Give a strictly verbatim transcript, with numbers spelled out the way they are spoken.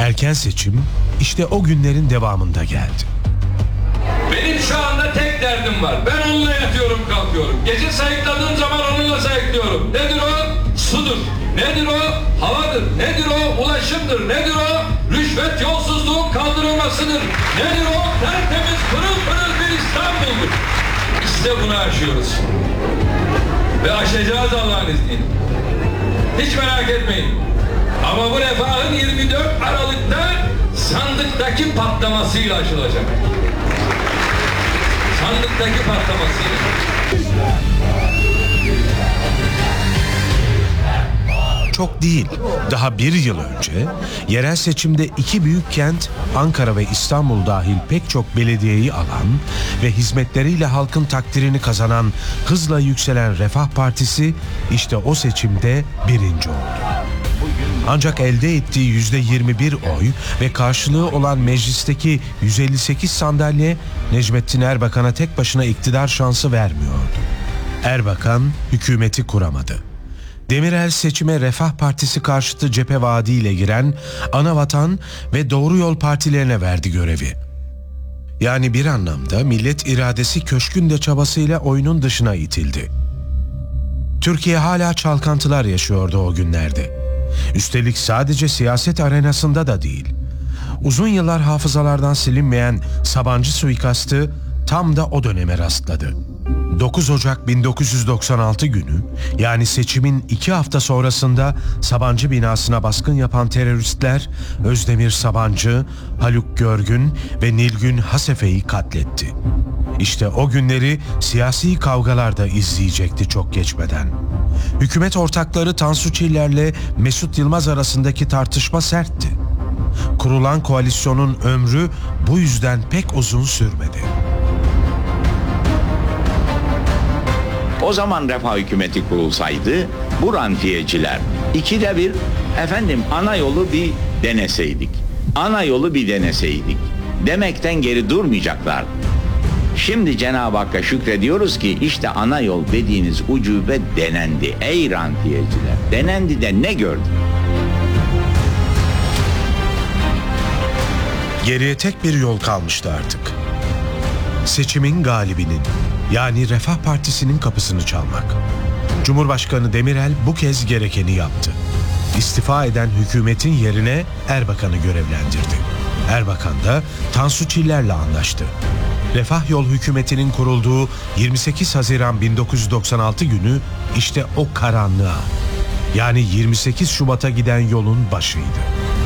Erken seçim işte o günlerin devamında geldi. Benim şu anda tek derdim var. Ben onunla yatıyorum kalkıyorum. Gece sayıkladığım zaman onunla sayıklıyorum. Nedir o? Sudur. Nedir o? Havadır. Nedir o? Ulaşımdır. Nedir o? Rüşvet yolsuzluğun kaldırılmasıdır. Nedir o? Tertemiz pırıl pırıl bir İstanbul'dur. İşte bunu aşıyoruz. Ve aşacağız Allah'ın izniyle. Hiç merak etmeyin. Ama bu refahın yirmi dört Aralık'ta sandıktaki patlamasıyla aşılacak. Sandıktaki patlamasıyla. Çok değil, daha bir yıl önce yerel seçimde iki büyük kent Ankara ve İstanbul dahil pek çok belediyeyi alan ve hizmetleriyle halkın takdirini kazanan hızla yükselen Refah Partisi işte o seçimde birinci oldu. Ancak elde ettiği yüzde yirmi bir oy ve karşılığı olan meclisteki yüz elli sekiz sandalye Necmettin Erbakan'a tek başına iktidar şansı vermiyordu. Erbakan hükümeti kuramadı. Demirel seçime Refah Partisi karşıtı cephe vaadiyle giren Anavatan ve Doğru Yol partilerine verdi görevi. Yani bir anlamda millet iradesi köşkün de çabasıyla oyunun dışına itildi. Türkiye hala çalkantılar yaşıyordu o günlerde. Üstelik sadece siyaset arenasında da değil. Uzun yıllar hafızalardan silinmeyen Sabancı suikastı tam da o döneme rastladı. dokuz Ocak bin dokuz yüz doksan altı günü, yani seçimin iki hafta sonrasında Sabancı binasına baskın yapan teröristler Özdemir Sabancı, Haluk Görgün ve Nilgün Hasefe'yi katletti. İşte o günleri siyasi kavgalar da izleyecekti çok geçmeden. Hükümet ortakları Tansu Çiller'le Mesut Yılmaz arasındaki tartışma sertti. Kurulan koalisyonun ömrü bu yüzden pek uzun sürmedi. O zaman Refah hükümeti kurulsaydı bu rantiyeciler ikide bir efendim ana yolu bir deneseydik. Ana yolu bir deneseydik demekten geri durmayacaklardı. Şimdi Cenab-ı Hakk'a şükrediyoruz ki işte ana yol dediğiniz ucube denendi. Ey rantiyeciler, denendi de ne gördük? Geriye tek bir yol kalmıştı artık. Seçimin galibinin, yani Refah Partisi'nin kapısını çalmak. Cumhurbaşkanı Demirel bu kez gerekeni yaptı. İstifa eden hükümetin yerine Erbakan'ı görevlendirdi. Erbakan da Tansu Çiller'le anlaştı. Refah Yol hükümetinin kurulduğu yirmi sekiz Haziran bin dokuz yüz doksan altı günü işte o karanlığa, yani yirmi sekiz Şubat'a giden yolun başıydı.